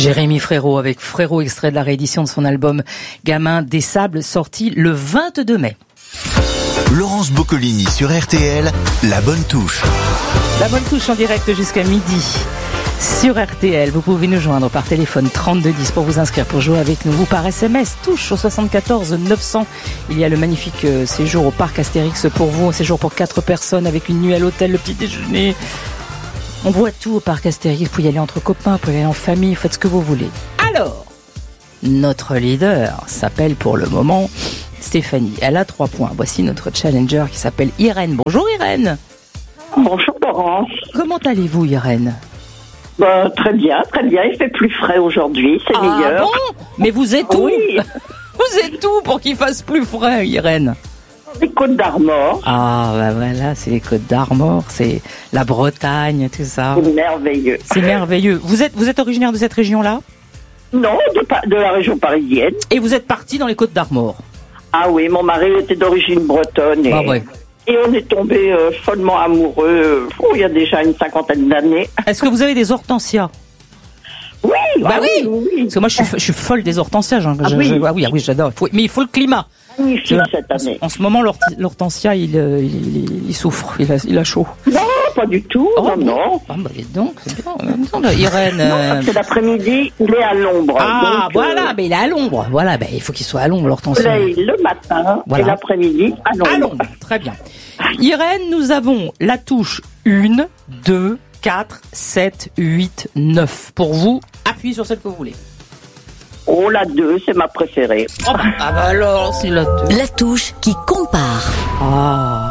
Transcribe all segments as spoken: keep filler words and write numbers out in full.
Jérémy Frérot avec Frérot, extrait de la réédition de son album Gamin des Sables, sorti le vingt-deux mai. Laurence Boccolini sur R T L, La Bonne Touche. La Bonne Touche en direct jusqu'à midi sur R T L. Vous pouvez nous joindre par téléphone trente-deux dix pour vous inscrire, pour jouer avec nous, ou par S M S, touche au soixante-quatorze neuf cents. Il y a le magnifique séjour au parc Astérix pour vous, un séjour pour quatre personnes avec une nuit à l'hôtel, le petit déjeuner. On voit tout au parc Astérix, vous pouvez y aller entre copains, vous pouvez y aller en famille, faites ce que vous voulez. Alors, notre leader s'appelle pour le moment Stéphanie. Elle a trois points. Voici notre challenger qui s'appelle Irène. Bonjour Irène. Bonjour Laurence. Comment allez-vous Irène? Bah, très bien, très bien. Il fait plus frais aujourd'hui, c'est ah meilleur. Bon, mais vous êtes où? Oui. Vous êtes où pour qu'il fasse plus frais, Irène? Les Côtes d'Armor. Ah, bah voilà, c'est les Côtes d'Armor, c'est la Bretagne, tout ça. C'est merveilleux. C'est merveilleux. Vous êtes, vous êtes originaire de cette région-là? Non, de, de la région parisienne. Et vous êtes parti dans les Côtes d'Armor? Ah oui, mon mari était d'origine bretonne. Et, ah ouais. et on est tombés euh, follement amoureux, oh, il y a déjà une cinquantaine d'années. Est-ce que vous avez des hortensias? Oui, bah ah oui. oui, oui. Parce que moi, je suis, je suis folle des hortensias. Hein. Ah, je, oui. Je, ah oui, ah oui, j'adore. Faut, mais il faut le climat. Magnifique cette année. En, en ce moment, l'horti- l'hortensia, il, euh, il, il, il souffre, il a, il a chaud. Non, pas du tout. Oh, non, non. Ah, bah, dites donc, c'est bien. En même temps, Irène. Non, parce que l'après-midi, il est à l'ombre. Ah, donc, voilà, euh, mais il est à l'ombre. Voilà, ben, il faut qu'il soit à l'ombre, l'hortensia. Soleil le matin voilà. Et l'après-midi à l'ombre. À l'ombre, très bien. Irène, nous avons la touche un, deux, quatre, sept, huit, neuf. Pour vous, appuyez sur celle que vous voulez. Oh, la deux, c'est ma préférée. Oh, bah, ah bah alors, c'est la deux. La touche qui compare. Ah,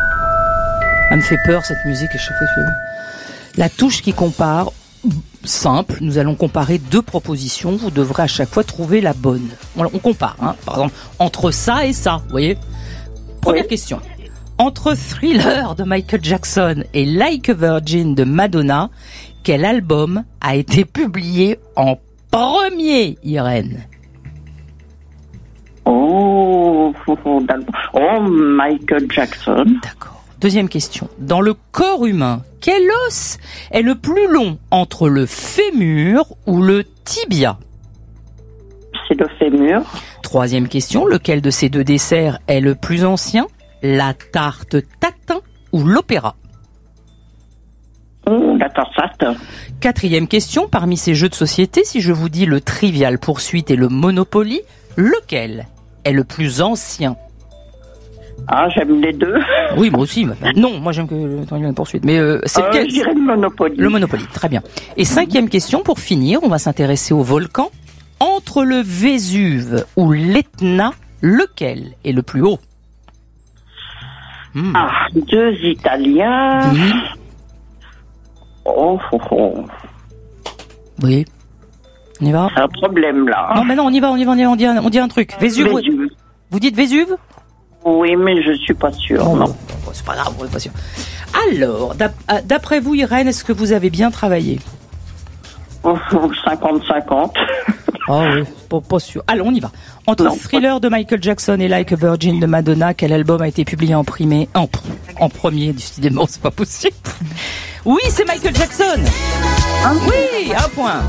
elle me fait peur cette musique à chaque fois que je la vois. La touche qui compare, simple, nous allons comparer deux propositions, vous devrez à chaque fois trouver la bonne. On, on compare, hein, par exemple, entre ça et ça, vous voyez. Première oui. question. Entre Thriller de Michael Jackson et Like a Virgin de Madonna, quel album a été publié en premier, Irène? Oh, oh, oh, oh, Michael Jackson. D'accord. Deuxième question. Dans le corps humain, quel os est le plus long entre le fémur ou le tibia? C'est le fémur. Troisième question. Lequel de ces deux desserts est le plus ancien? La tarte tatin ou l'opéra? Oh, la tarte tatin. Quatrième question. Parmi ces jeux de société, si je vous dis le Trivial Pursuit et le Monopoly, lequel est le plus ancien? Ah, j'aime les deux. Oui, moi aussi. Non, moi j'aime que le Trivial Pursuit. Mais euh, c'est euh, lequel? Je dirais le Monopoly. Le Monopoly, très bien. Et cinquième question, pour finir, on va s'intéresser au volcan. Entre le Vésuve ou l'Etna, lequel est le plus haut? Hmm. Ah, deux Italiens. Oui. Oh, oh, oh. Oui. On y va? C'est un problème là. Non, mais non, on y va, on y va, on y va, on dit un, on dit un truc. Vésuve. Vésuve. Vous, vous dites Vésuve? Oui, mais je suis pas sûre. Oh, non. Bon, c'est pas grave, on est pas sûr. Alors, d'après vous, Irène, est-ce que vous avez bien travaillé? Oh, cinquante cinquante. Ah oui, pas, pas sûr. Allez, on y va. Entre non, Thriller de Michael Jackson et Like a Virgin de Madonna, quel album a été publié en primé, en, en premier? Décidément, c'est pas possible. Oui, c'est Michael Jackson. Un oui, un point.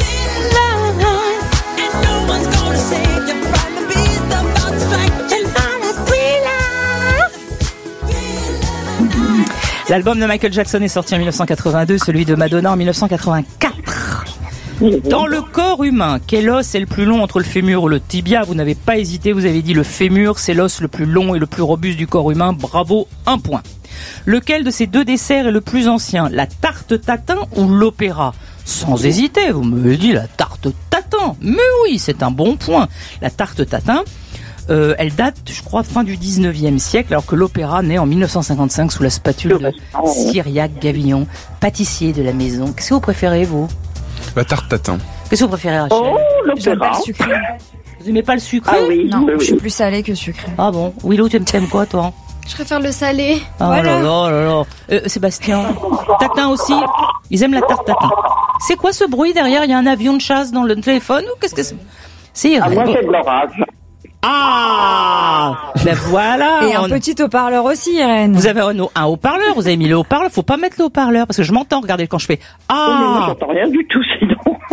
L'album de Michael Jackson est sorti en dix-neuf cent quatre-vingt-deux, celui de Madonna en dix-neuf cent quatre-vingt-quatre. Dans le corps humain, quel os est le plus long entre le fémur ou le tibia? Vous n'avez pas hésité, vous avez dit le fémur, c'est l'os le plus long et le plus robuste du corps humain. Bravo, un point. Lequel de ces deux desserts est le plus ancien? La tarte tatin ou l'opéra? Sans hésiter, vous me dites la tarte tatin. Mais oui, c'est un bon point. La tarte tatin, euh, elle date, je crois, fin du dix-neuvième siècle, alors que l'opéra naît en dix-neuf cent cinquante-cinq sous la spatule de Cyriaque Gavillon, pâtissier de la maison. Qu'est-ce que vous préférez, vous? La tarte tatin. Qu'est-ce que vous préférez, Rachel? Oh, l'opéra. Le sucré. Vous aimez pas le sucré? Ah oui. Non, oui, je suis oui. plus salée que sucré. Ah bon? Willow, tu aimes, tu aimes quoi, toi? Je préfère le salé. Oh voilà. là là là là. Euh, Sébastien, tatin aussi? Ils aiment la tarte tatin. C'est quoi ce bruit derrière? Il y a un avion de chasse dans le téléphone ou qu'est-ce que c'est? C'est Ah, moi, c'est de l'orage. Ah, ben voilà. Et un on... petit haut-parleur aussi, Irène. Vous avez un, un haut-parleur, vous avez mis le haut-parleur. Faut pas mettre le haut-parleur parce que je m'entends. Regardez quand je fais ah. Oh, mais moi, j'entends rien du tout, sinon.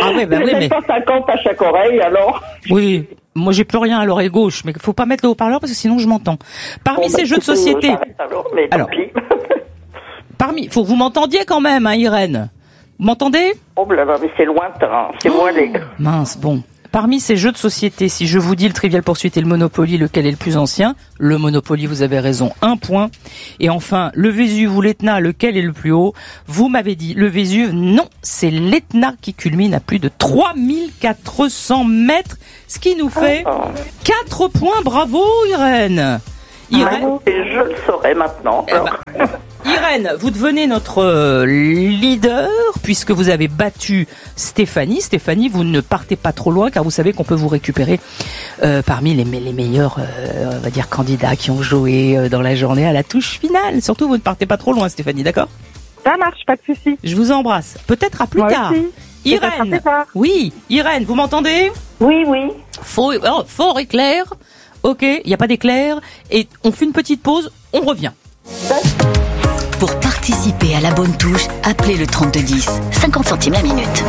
Ah oui, bah oui, mais... pas cinquante à chaque oreille, alors. Oui. Moi, j'ai plus rien à l'oreille gauche, mais faut pas mettre le haut-parleur parce que sinon je m'entends. Parmi Bon, ces bah, jeux de société. Alors, mais tant alors, pis. parmi, faut que vous m'entendiez quand même, hein, Irène. Vous m'entendez? Oh là là, mais c'est lointain, c'est oh, voilé. Mince, bon. Parmi ces jeux de société, si je vous dis le Trivial Poursuite et le Monopoly, lequel est le plus ancien? Le Monopoly, vous avez raison, un point. Et enfin, le Vésuve ou l'Etna, lequel est le plus haut? Vous m'avez dit le Vésuve, non, c'est l'Etna qui culmine à plus de trois mille quatre cents mètres, ce qui nous fait quatre points. Bravo, Irène. Irène, ah, et je le saurai maintenant. Eh ben, Irène, vous devenez notre euh, leader puisque vous avez battu Stéphanie. Stéphanie, vous ne partez pas trop loin car vous savez qu'on peut vous récupérer euh, parmi les, les meilleurs, euh, on va dire, candidats qui ont joué euh, dans la journée à la touche finale. Surtout, vous ne partez pas trop loin, Stéphanie, d'accord? Ça marche, pas de souci. Je vous embrasse. Peut-être à plus Moi tard. aussi. Irène, plus tard. oui, Irène, vous m'entendez? Oui, oui. Faux, oh, fort éclair. Ok, il n'y a pas d'éclair. Et on fait une petite pause, on revient. Pour participer à la bonne touche, appelez le trente-deux dix. cinquante centimes la minute.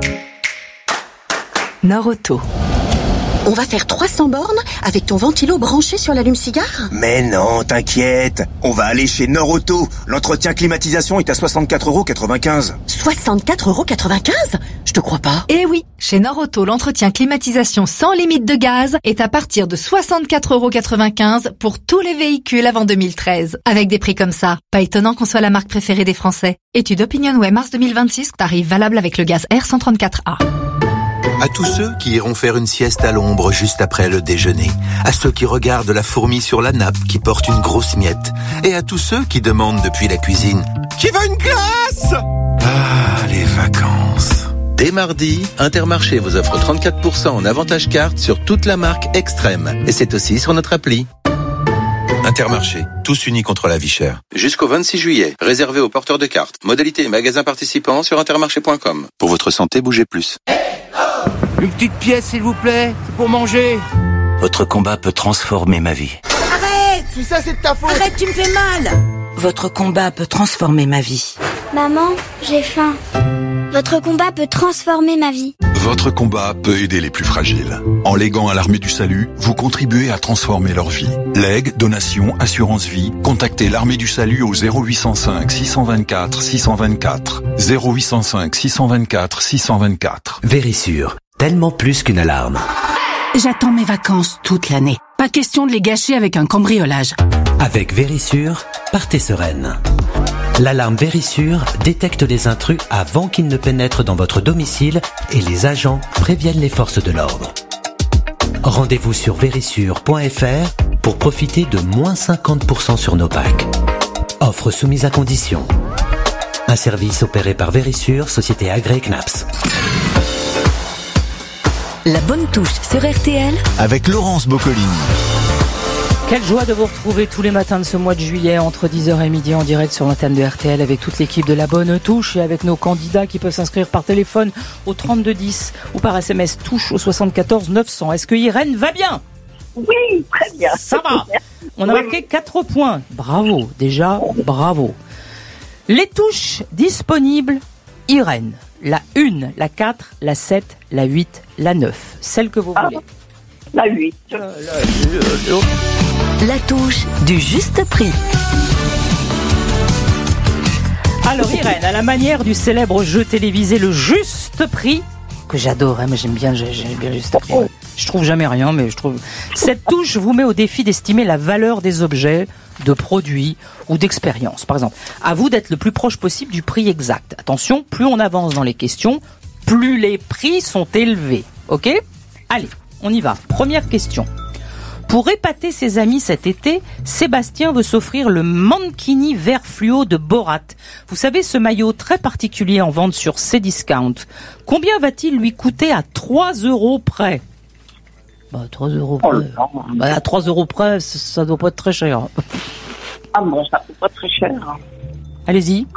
Nord-Auto. On va faire trois cents bornes avec ton ventilo branché sur l'allume-cigare? Mais non, t'inquiète. On va aller chez Nord-Auto. L'entretien climatisation est à soixante-quatre euros quatre-vingt-quinze. soixante-quatre euros quatre-vingt-quinze? Je te crois pas. Eh oui, chez Nord-Auto, l'entretien climatisation sans limite de gaz est à partir de soixante-quatre euros quatre-vingt-quinze pour tous les véhicules avant deux mille treize. Avec des prix comme ça, pas étonnant qu'on soit la marque préférée des Français. Étude OpinionWay mars deux mille vingt-six, tarif valable avec le gaz R cent trente-quatre A. À tous ceux qui iront faire une sieste à l'ombre juste après le déjeuner, à ceux qui regardent la fourmi sur la nappe qui porte une grosse miette, et à tous ceux qui demandent depuis la cuisine « Qui veut une glace ?» Ah, les vacances. Dès mardi, Intermarché vous offre trente-quatre pour cent en avantage carte sur toute la marque Extrême, et c'est aussi sur notre appli. Intermarché, tous unis contre la vie chère. Jusqu'au vingt-six juillet, réservé aux porteurs de cartes. Modalité et magasins participants sur intermarché point com. Pour votre santé, bougez plus. Une petite pièce, s'il vous plaît, c'est pour manger. Votre combat peut transformer ma vie. Arrête! Si ça, c'est de ta faute. Arrête, tu me fais mal! Votre combat peut transformer ma vie. Maman, j'ai faim. Votre combat peut transformer ma vie. Votre combat peut aider les plus fragiles. En léguant à l'Armée du Salut, vous contribuez à transformer leur vie. Legs, donations, assurance vie, contactez l'Armée du Salut au zéro huit cent cinq six cent vingt-quatre six cent vingt-quatre. zéro huit cent cinq six cent vingt-quatre six cent vingt-quatre. Vérissure, tellement plus qu'une alarme. J'attends mes vacances toute l'année. Pas question de les gâcher avec un cambriolage. Avec Vérissure, partez sereine. L'alarme Vérissure détecte les intrus avant qu'ils ne pénètrent dans votre domicile et les agents préviennent les forces de l'ordre. Rendez-vous sur vérissure point f r pour profiter de moins cinquante pour cent sur nos packs. Offre soumise à condition. Un service opéré par Vérissure, société agréée C N A P S. La bonne touche sur R T L avec Laurence Boccolini. Quelle joie de vous retrouver tous les matins de ce mois de juillet entre dix heures et midi en direct sur l'antenne de R T L avec toute l'équipe de la bonne touche et avec nos candidats qui peuvent s'inscrire par téléphone au trente-deux dix ou par S M S touche au soixante-quatorze neuf cents. Est-ce que Irène va bien? Oui, très bien. Ça va. On a oui. marqué quatre points. Bravo, déjà, bravo. Les touches disponibles, Irène. La un, la quatre, la sept, la huit, la neuf. Celle que vous ah, voulez. La huit. La, la, la, la touche du juste prix. Alors Irène, à la manière du célèbre jeu télévisé Le Juste Prix, que j'adore, hein, mais j'aime bien, j'aime bien le Juste Prix. Je trouve jamais rien, mais je trouve... Cette touche vous met au défi d'estimer la valeur des objets, de produits ou d'expériences. Par exemple, à vous d'être le plus proche possible du prix exact. Attention, plus on avance dans les questions, plus les prix sont élevés. Ok ? Allez, on y va. Première question. Pour épater ses amis cet été, Sébastien veut s'offrir le Mankini vert fluo de Borat. Vous savez, ce maillot très particulier en vente sur Cdiscount. Combien va-t-il lui coûter à trois euros près ? Bah, trois euros près. Oh, bah, à trois euros près, ça doit pas être très cher. Ah bon, ça coûte pas très cher. Allez-y.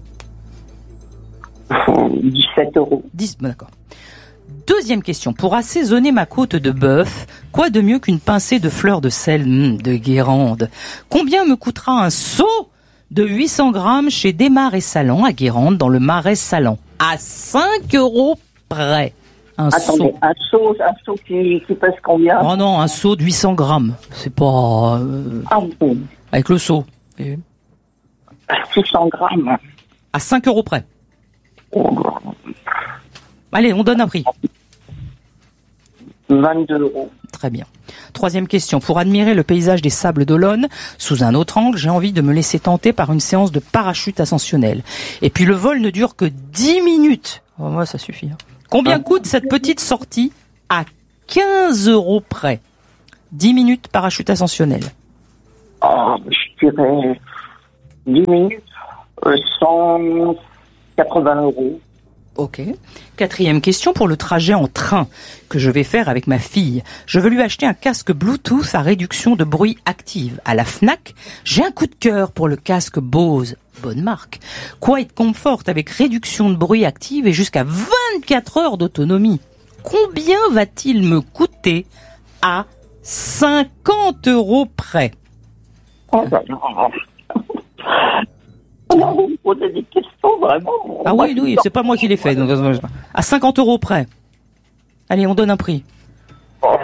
dix-sept euros. dix, bah, d'accord. Deuxième question. Pour assaisonner ma côte de bœuf, quoi de mieux qu'une pincée de fleurs de sel mmh, de Guérande ? Combien me coûtera un seau de huit cents grammes chez Desmarais Salon à Guérande dans le Marais Salon ? À cinq euros près. Un Attendez, seau. un seau, un seau qui, qui pèse combien? Oh non, un seau de huit cents grammes. C'est pas... Euh, ah bon. Avec le seau. Et... six cents grammes. À cinq euros près. Oh. Allez, on donne un prix. vingt-deux euros. Très bien. Troisième question. Pour admirer le paysage des Sables d'Olonne sous un autre angle, j'ai envie de me laisser tenter par une séance de parachute ascensionnel. Et puis le vol ne dure que dix minutes. Oh, moi, ça suffit. Hein. Combien coûte cette petite sortie à quinze euros près? dix minutes parachute ascensionnel. Oh, je dirais dix minutes, euh, cent quatre-vingts euros. Ok. Quatrième question pour le trajet en train que je vais faire avec ma fille. Je veux lui acheter un casque Bluetooth à réduction de bruit active. À la Fnac, j'ai un coup de cœur pour le casque Bose. Bonne marque. Quiet Comfort avec réduction de bruit active et jusqu'à vingt-quatre heures d'autonomie. Combien va-t-il me coûter à cinquante euros près? Oh là là. Non, vous me posez des questions vraiment. Ah oui, oui, c'est pas moi qui l'ai fait. Donc, à cinquante euros près. Allez, on donne un prix. Oh.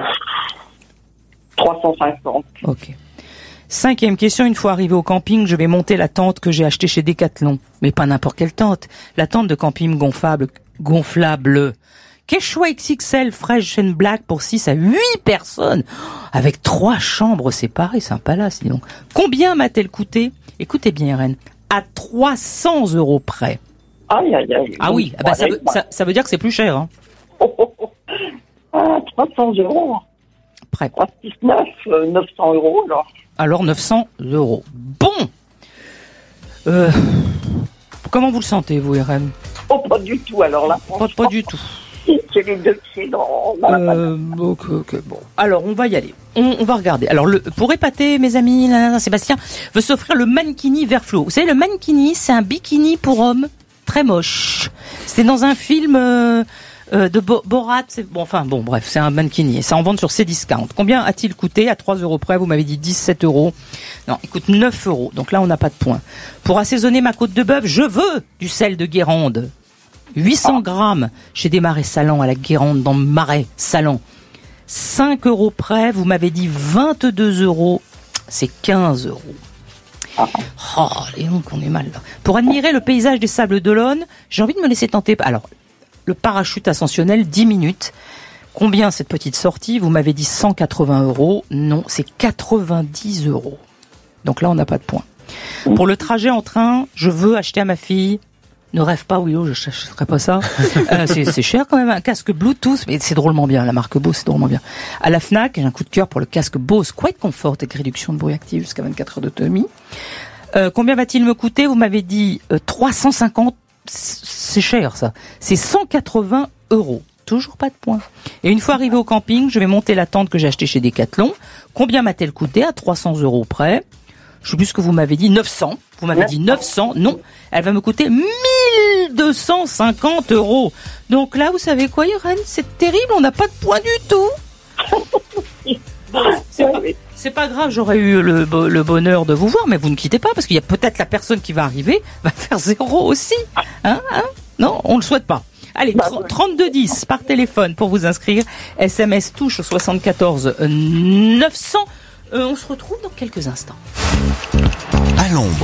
trois cent cinquante. Ok. Cinquième question, une fois arrivé au camping, je vais monter la tente que j'ai achetée chez Decathlon. Mais pas n'importe quelle tente. La tente de camping gonflable. gonflable. Quechua X X L Fresh and Black pour six à huit personnes. Avec trois chambres séparées. C'est un palace, dis donc. Combien m'a-t-elle coûté? Écoutez bien, Irène. À trois cents euros près. Aïe, aïe, aïe. Ah oui, bah ça, veut, ça, ça veut dire que c'est plus cher. Hein. Oh, oh, oh. Ah, trois cents euros. Près. trois six neuf, neuf cents euros, alors. Alors, neuf cents euros. Bon. Euh, comment vous le sentez, vous, Irène? Oh, pas du tout, alors là. Pas, pas du tout. J'ai les deux pieds dans, dans euh, la ok, ok, bon. Alors, on va y aller. On, on va regarder. Alors, le, pour épater, mes amis, là, là, Sébastien veut s'offrir le Mankini Verflo. Vous savez, le Mankini, c'est un bikini pour homme très moche. C'est dans un film euh, euh, de Bo- Borat. C'est, bon, enfin, bon, bref, c'est un Mankini. Et ça en vend sur Cdiscount. Combien a-t-il coûté? À trois euros près, vous m'avez dit dix-sept euros. Non, il coûte neuf euros. Donc là, on n'a pas de point. Pour assaisonner ma côte de bœuf, je veux du sel de Guérande. huit cents grammes chez Desmarais Salants à la Guérande dans Marais Salants. cinq euros près, vous m'avez dit vingt-deux euros, c'est quinze euros. Oh, et donc on est mal là. Pour admirer le paysage des Sables d'Olonne, j'ai envie de me laisser tenter. Alors, le parachute ascensionnel, dix minutes. Combien cette petite sortie? Vous m'avez dit cent quatre-vingts euros. Non, c'est quatre-vingt-dix euros. Donc là, on n'a pas de point. Pour le trajet en train, je veux acheter à ma fille... Ne rêve pas, Willow, je ne ferai pas ça. Euh, c'est, c'est cher quand même, un casque Bluetooth, mais c'est drôlement bien, la marque Bose, c'est drôlement bien. À la Fnac, j'ai un coup de cœur pour le casque Bose Quiet Comfort avec réduction de bruit active jusqu'à vingt-quatre heures d'autonomie. Euh, combien va-t-il me coûter? Vous m'avez dit euh, trois cent cinquante, c'est cher ça. C'est cent quatre-vingts euros. Toujours pas de point. Et une fois arrivé au camping, je vais monter la tente que j'ai achetée chez Decathlon. Combien m'a-t-elle coûté? À trois cents euros près. Je sais plus ce que vous m'avez dit, neuf cents. Vous m'avez dit neuf cents. Non, elle va me coûter mille deux cent cinquante euros. Donc là, vous savez quoi, Irène? C'est terrible, on n'a pas de point du tout. C'est pas, c'est pas grave, j'aurais eu le, le bonheur de vous voir, mais vous ne quittez pas, parce qu'il y a peut-être la personne qui va arriver, va faire zéro aussi. Hein, hein? Non, on le souhaite pas. Allez, trente-deux dix par téléphone pour vous inscrire. S M S touche au soixante-quatorze neuf cents. Euh, on se retrouve dans quelques instants. À l'ombre.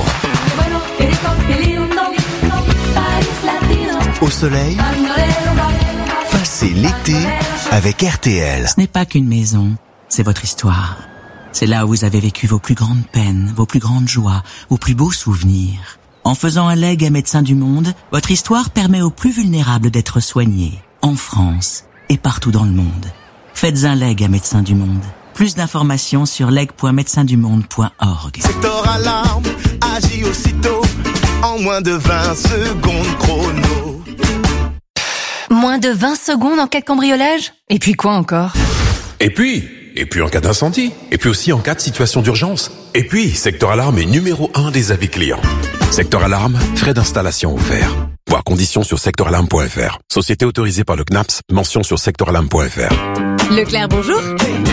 Au soleil. Passez l'été avec R T L. Ce n'est pas qu'une maison, c'est votre histoire. C'est là où vous avez vécu vos plus grandes peines, vos plus grandes joies, vos plus beaux souvenirs. En faisant un legs à Médecins du Monde, votre histoire permet aux plus vulnérables d'être soignés, en France et partout dans le monde. Faites un legs à Médecins du Monde. Plus d'informations sur leg point médecins du monde point org. Secteur Alarme agit aussitôt en moins de vingt secondes chrono. Moins de vingt secondes en cas de cambriolage? Et puis quoi encore? Et puis, et puis en cas d'incendie. Et puis aussi en cas de situation d'urgence. Et puis, Secteur Alarme est numéro un des avis clients. Secteur Alarme, frais d'installation offerts. Voir conditions sur secteur alarme point f r. Société autorisée par le C N A P S, mention sur secteur alarme point f r. Leclerc, bonjour.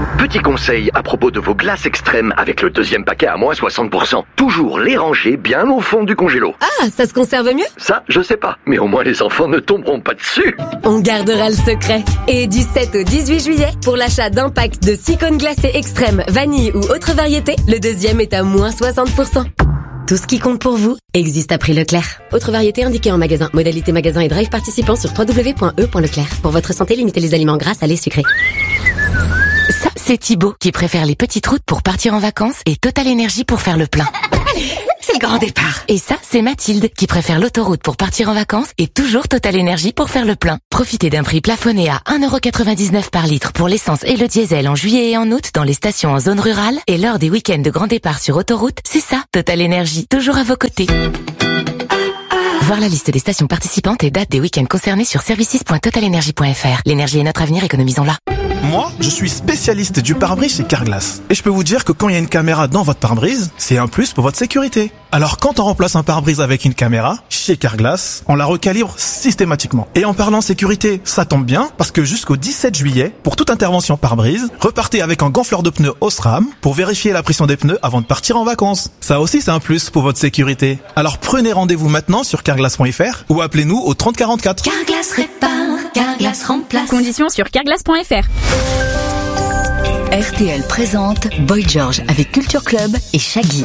Petit conseil à propos de vos glaces extrêmes avec le deuxième paquet à moins soixante pour cent. Toujours les ranger bien au fond du congélo. Ah, ça se conserve mieux? Ça, je sais pas. Mais au moins les enfants ne tomberont pas dessus. On gardera le secret. Et du sept au dix-huit juillet, pour l'achat d'un pack de six cônes glacés extrêmes, vanille ou autre variété, le deuxième est à moins soixante pour cent. Tout ce qui compte pour vous existe à prix Leclerc. Autre variété indiquée en magasin. Modalité magasin et drive participant sur w w w point e point leclerc. Pour votre santé, limitez les aliments gras, salés, sucrés. Ça, c'est Thibaut qui préfère les petites routes pour partir en vacances et Total Énergie pour faire le plein. C'est le grand départ. Et ça, c'est Mathilde qui préfère l'autoroute pour partir en vacances et toujours Total Énergie pour faire le plein. Profitez d'un prix plafonné à un euro quatre-vingt-dix-neuf par litre pour l'essence et le diesel en juillet et en août dans les stations en zone rurale et lors des week-ends de grand départ sur autoroute. C'est ça, Total Énergie, toujours à vos côtés. Voir la liste des stations participantes et dates des week-ends concernés sur services point total energy point f r. L'énergie est notre avenir, économisons-la. Moi, je suis spécialiste du pare-brise chez Carglass. Et je peux vous dire que quand il y a une caméra dans votre pare-brise, c'est un plus pour votre sécurité. Alors quand on remplace un pare-brise avec une caméra, chez Carglass, on la recalibre systématiquement. Et en parlant sécurité, ça tombe bien, parce que jusqu'au dix-sept juillet, pour toute intervention pare-brise, repartez avec un gonfleur de pneus Osram pour vérifier la pression des pneus avant de partir en vacances. Ça aussi, c'est un plus pour votre sécurité. Alors prenez rendez-vous maintenant sur carglass point f r ou appelez-nous au trente quarante-quatre. Carglass répare, Carglass remplace. Conditions sur carglass point f r. R T L présente Boy George avec Culture Club et Shaggy.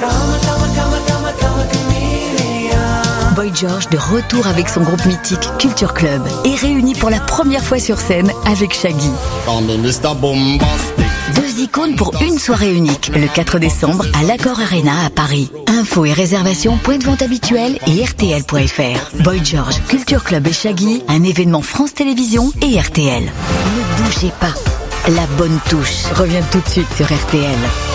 Boy George de retour avec son groupe mythique Culture Club et réuni pour la première fois sur scène avec Shaggy. Deux icônes pour une soirée unique, le quatre décembre à l'Accor Arena à Paris. Infos et réservations, point de vente habituel et R T L point f r. Boy George, Culture Club et Shaggy, un événement France Télévisions et R T L. Ne bougez pas. La bonne touche revient tout de suite sur R T L.